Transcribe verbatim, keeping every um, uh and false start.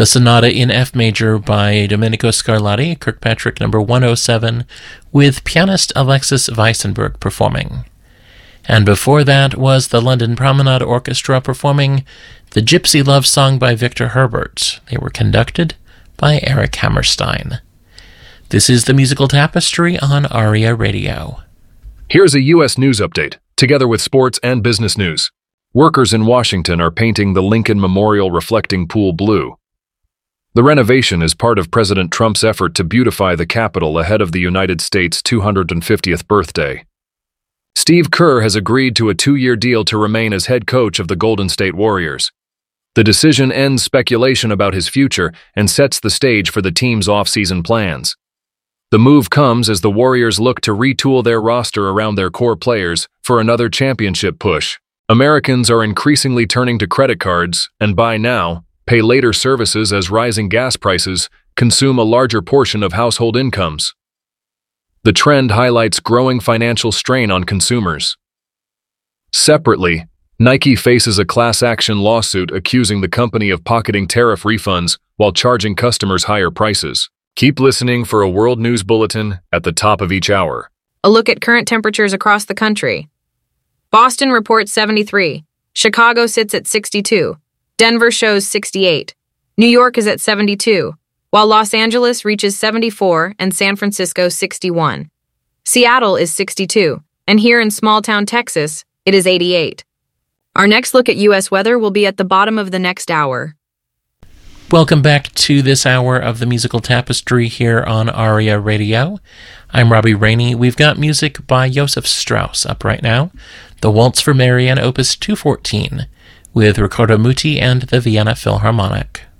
the Sonata in F major by Domenico Scarlatti, Kirkpatrick number one oh seven, with pianist Alexis Weissenberg performing. And before that was the London Promenade Orchestra performing the Gypsy Love Song by Victor Herbert. They were conducted by Eric Hammerstein. This is the Musical Tapestry on ARIA Radio. Here's a U S news update, together with sports and business news. Workers in Washington are painting the Lincoln Memorial reflecting pool blue. The renovation is part of President Trump's effort to beautify the Capitol ahead of the United States' two hundred fiftieth birthday. Steve Kerr has agreed to a two-year deal to remain as head coach of the Golden State Warriors. The decision ends speculation about his future and sets the stage for the team's off-season plans. The move comes as the Warriors look to retool their roster around their core players for another championship push. Americans are increasingly turning to credit cards and buy now, pay later services as rising gas prices consume a larger portion of household incomes. The trend highlights growing financial strain on consumers. Separately, Nike faces a class action lawsuit accusing the company of pocketing tariff refunds while charging customers higher prices. Keep listening for a World News Bulletin at the top of each hour. A look at current temperatures across the country. Boston reports seventy-three. Chicago sits at sixty-two. Denver shows sixty-eight. New York is at seventy-two, while Los Angeles reaches seventy-four and San Francisco sixty-one. Seattle is sixty-two, and here in small-town Texas, it is eighty-eight. Our next look at U S weather will be at the bottom of the next hour. Welcome back to this hour of the Musical Tapestry here on ARIA Radio. I'm Robbie Rainey. We've got music by Joseph Strauss up right now. The Waltz for Marianne, Opus two fourteen, with Riccardo Muti and the Vienna Philharmonic.